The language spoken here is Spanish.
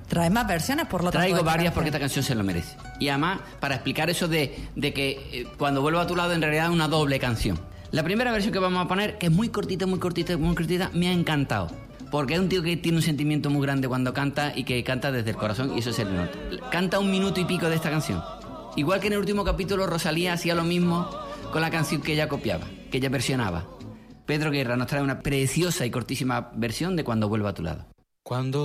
Trae más versiones, por lo tanto. Traigo varias porque esta canción se lo merece. Y además, para explicar eso de que cuando vuelvo a tu lado, en realidad es una doble canción. La primera versión que vamos a poner, que es muy cortita, me ha encantado. Porque es un tío que tiene un sentimiento muy grande cuando canta y que canta desde el corazón, y eso se le nota. Canta 1 minuto y pico de esta canción. Igual que en el último capítulo, Rosalía hacía lo mismo con la canción que ella copiaba, que ella versionaba. Pedro Guerra nos trae una preciosa y cortísima versión de Cuando vuelva a tu lado. Cuando